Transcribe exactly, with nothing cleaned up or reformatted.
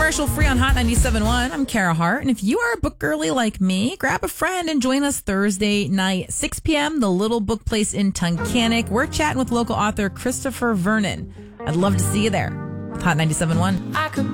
Commercial free on Hot ninety-seven point one. I'm Kara Hart. And if you are a book girly like me, grab a friend and join us Thursday night, six p.m., the Little Book Place in Tunkhannock. We're chatting with local author Christopher Vernon. I'd love to see you there. Hot ninety-seven point one. I could